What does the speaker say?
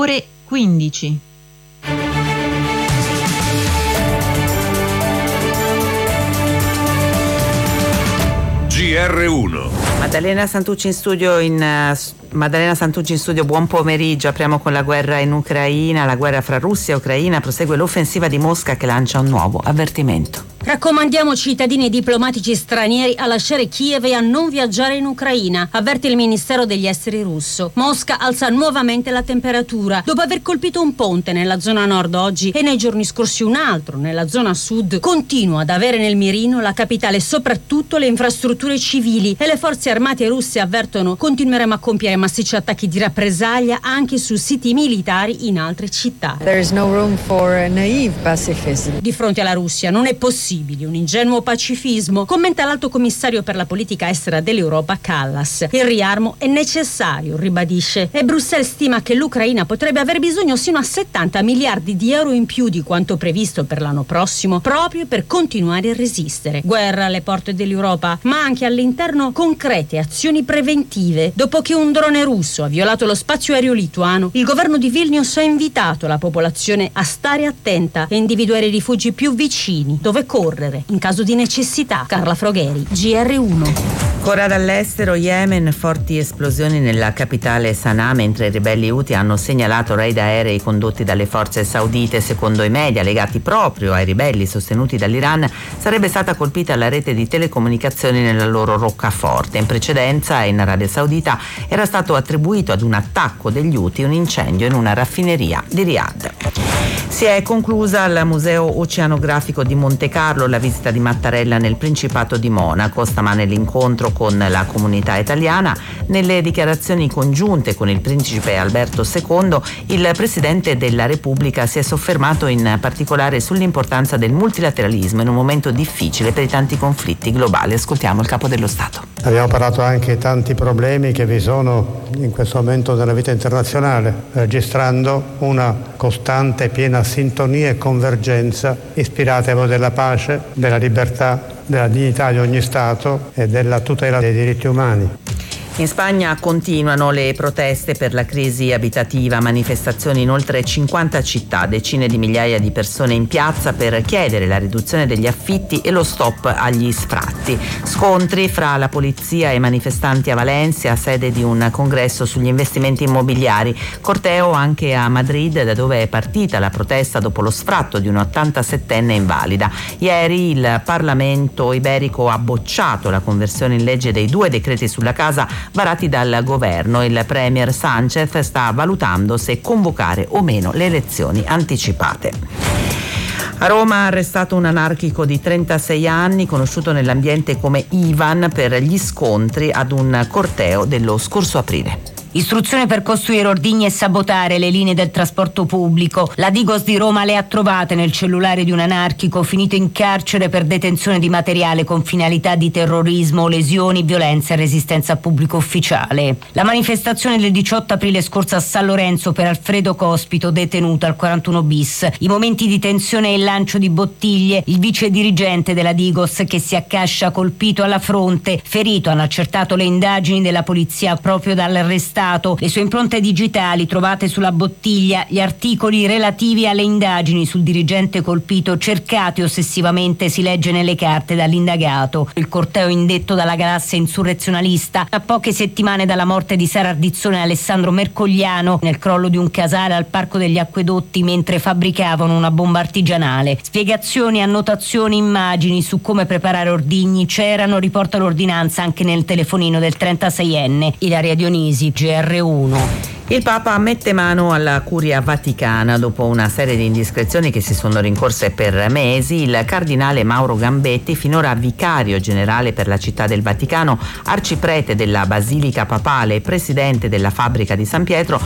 ore 15. GR1. Maddalena Santucci in studio, buon pomeriggio. Apriamo con la guerra in Ucraina. La guerra fra Russia e Ucraina, prosegue l'offensiva di Mosca che lancia un nuovo avvertimento. Raccomandiamo cittadini e diplomatici stranieri a lasciare Kiev e a non viaggiare in Ucraina, avverte il Ministero degli Esteri russo. Mosca alza nuovamente la temperatura. Dopo aver colpito un ponte nella zona nord oggi e nei giorni scorsi un altro nella zona sud, continua ad avere nel mirino la capitale e soprattutto le infrastrutture civili, e le forze armate russe avvertono: continueremo a compiere massicci attacchi di rappresaglia anche su siti militari in altre città. There is no room for naive pacifism. Di fronte alla Russia non è possibile un ingenuo pacifismo, commenta l'alto commissario per la politica estera dell'Europa Kallas. Il riarmo è necessario, ribadisce, e Bruxelles stima che l'Ucraina potrebbe aver bisogno sino a 70 miliardi di euro in più di quanto previsto per l'anno prossimo, proprio per continuare a resistere. Guerra alle porte dell'Europa, ma anche all'interno concrete azioni preventive. Dopo che un drone russo ha violato lo spazio aereo lituano, il governo di Vilnius ha invitato la popolazione a stare attenta e individuare i rifugi più vicini, dove correre in caso di necessità. Carla Frogheri, GR1. Ancora dall'estero, Yemen, forti esplosioni nella capitale Sana'a mentre i ribelli Houthi hanno segnalato raid aerei condotti dalle forze saudite. Secondo i media legati proprio ai ribelli sostenuti dall'Iran, sarebbe stata colpita la rete di telecomunicazioni nella loro roccaforte. In precedenza in Arabia Saudita era stato attribuito ad un attacco degli Houthi un incendio in una raffineria di Riyadh. Si è conclusa al Museo Oceanografico di Monte Carlo la visita di Mattarella nel Principato di Monaco. Stamane l'incontro con la comunità italiana. Nelle dichiarazioni congiunte con il principe Alberto II, il Presidente della Repubblica si è soffermato in particolare sull'importanza del multilateralismo in un momento difficile per i tanti conflitti globali. Ascoltiamo il Capo dello Stato. Abbiamo parlato anche di tanti problemi che vi sono in questo momento nella vita internazionale, registrando una costante e piena sintonia e convergenza ispirata ai valori della pace, della libertà, della dignità di ogni Stato e della tutela dei diritti umani. In Spagna continuano le proteste per la crisi abitativa, manifestazioni in oltre 50 città, decine di migliaia di persone in piazza per chiedere la riduzione degli affitti e lo stop agli sfratti. Scontri fra la polizia e i manifestanti a Valencia, sede di un congresso sugli investimenti immobiliari. Corteo anche a Madrid, da dove è partita la protesta dopo lo sfratto di una 87enne invalida. Ieri il Parlamento iberico ha bocciato la conversione in legge dei 2 decreti sulla casa varati dal governo. Il premier Sánchez sta valutando se convocare o meno le elezioni anticipate. A Roma ha arrestato un anarchico di 36 anni, conosciuto nell'ambiente come Ivan, per gli scontri ad un corteo dello scorso aprile. Istruzione per costruire ordigni e sabotare le linee del trasporto pubblico. La Digos di Roma le ha trovate nel cellulare di un anarchico finito in carcere per detenzione di materiale con finalità di terrorismo, lesioni, violenza e resistenza a pubblico ufficiale. La manifestazione del 18 aprile scorso a San Lorenzo per Alfredo Cospito, detenuto al 41 bis. I momenti di tensione e il lancio di bottiglie. Il vice dirigente della Digos che si accascia colpito alla fronte. Ferito, hanno accertato le indagini della polizia proprio dall'arrestato. Le sue impronte digitali trovate sulla bottiglia, gli articoli relativi alle indagini sul dirigente colpito cercati ossessivamente, si legge nelle carte dall'indagato. Il corteo indetto dalla galassia insurrezionalista a poche settimane dalla morte di Sara Ardizzone e Alessandro Mercogliano nel crollo di un casale al Parco degli Acquedotti mentre fabbricavano una bomba artigianale. Spiegazioni, annotazioni, immagini su come preparare ordigni c'erano, riporta l'ordinanza anche nel telefonino del 36enne. Ilaria Dionisi, GR1. Il Papa mette mano alla Curia Vaticana. Dopo una serie di indiscrezioni che si sono rincorse per mesi, il cardinale Mauro Gambetti, finora vicario generale per la città del Vaticano, arciprete della Basilica Papale e presidente della Fabbrica di San Pietro,